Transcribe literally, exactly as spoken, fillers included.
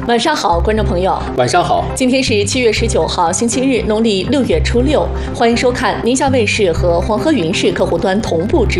晚上好，观众朋友。 晚上好， 今天是七月十九号，星期日，农历六月初六。欢迎收看宁夏卫视和黄河云视客户端同步直